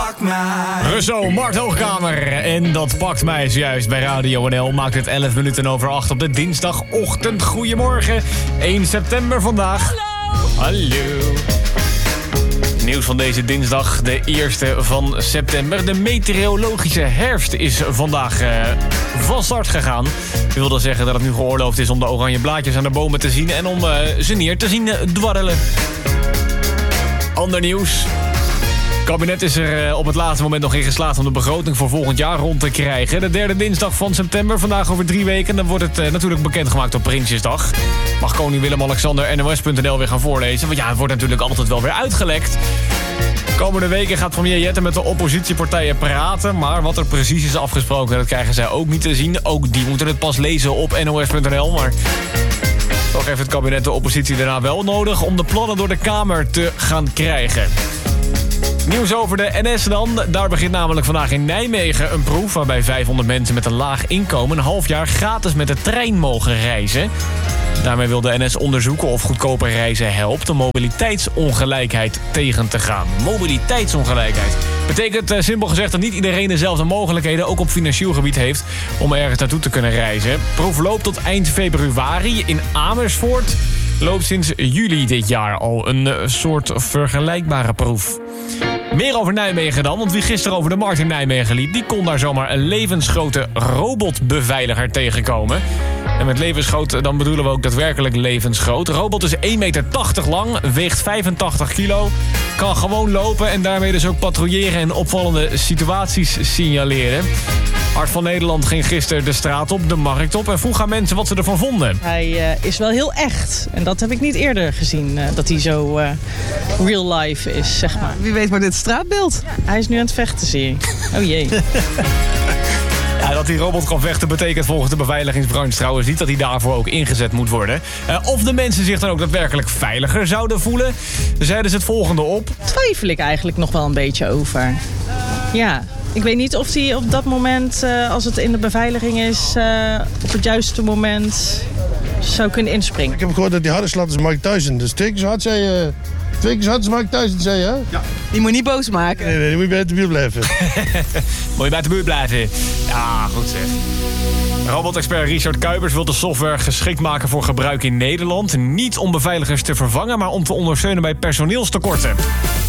pakt mij. Russo, Mart Hoogkamer. En dat pakt mij juist bij Radio NL. Maakt het 11 minuten over 8 op de dinsdagochtend. Goedemorgen, 1 september vandaag. Hallo. Nieuws van deze dinsdag, de 1e van september. De meteorologische herfst is vandaag van start gegaan. Dat wil dan zeggen dat het nu geoorloofd is om de oranje blaadjes aan de bomen te zien... en om ze neer te zien dwarrelen. Ander nieuws. Het kabinet is er op het laatste moment nog in geslaagd om de begroting voor volgend jaar rond te krijgen. De derde dinsdag van september, vandaag over 3 weken. Dan wordt het natuurlijk bekendgemaakt op Prinsjesdag. Mag koning Willem-Alexander NOS.nl weer gaan voorlezen. Want ja, het wordt natuurlijk altijd wel weer uitgelekt. Komende weken gaat premier Jette met de oppositiepartijen praten. Maar wat er precies is afgesproken, dat krijgen zij ook niet te zien. Ook die moeten het pas lezen op NOS.nl. Maar toch heeft het kabinet de oppositie daarna wel nodig om de plannen door de Kamer te gaan krijgen. Nieuws over de NS dan. Daar begint namelijk vandaag in Nijmegen een proef... waarbij 500 mensen met een laag inkomen... een half jaar gratis met de trein mogen reizen. Daarmee wil de NS onderzoeken of goedkoper reizen helpt... de mobiliteitsongelijkheid tegen te gaan. Mobiliteitsongelijkheid. Betekent simpel gezegd dat niet iedereen dezelfde mogelijkheden... ook op financieel gebied heeft om ergens naartoe te kunnen reizen. Proef loopt tot eind februari in Amersfoort. Loopt sinds juli dit jaar al een soort vergelijkbare proef. Meer over Nijmegen dan, want wie gisteren over de markt in Nijmegen liep... die kon daar zomaar een levensgrote robotbeveiliger tegenkomen. En met levensgroot dan bedoelen we ook daadwerkelijk levensgroot. De robot is 1,80 meter lang, weegt 85 kilo... kan gewoon lopen en daarmee dus ook patrouilleren... en opvallende situaties signaleren. Hart van Nederland ging gisteren de straat op, de markt op... en vroeg aan mensen wat ze ervan vonden. Hij is wel heel echt. En dat heb ik niet eerder gezien, dat hij zo real life is, zeg maar. Wie weet wordt dit straatbeeld. Hij is nu aan het vechten, zie ik. Oh jee. Ja, dat die robot kan vechten betekent volgens de beveiligingsbranche trouwens niet... dat hij daarvoor ook ingezet moet worden. Of de mensen zich dan ook daadwerkelijk veiliger zouden voelen... zeiden ze het volgende op. Twijfel ik eigenlijk nog wel een beetje over. Ja, ik weet niet of hij op dat moment, als het in de beveiliging is... op het juiste moment zou kunnen inspringen. Ik heb gehoord dat die harde slaat is Mike Tyson. Dus 2 keer zo hard zei je... 2 keer zo hard is Mike Tyson, zei je, hè? Ja. Die moet je niet boos maken. Nee, die moet je bij de buurt blijven. Moet je bij de buurt blijven. Ja, goed zeg. Robotexpert Richard Kuipers wil de software geschikt maken voor gebruik in Nederland. Niet om beveiligers te vervangen, maar om te ondersteunen bij personeelstekorten.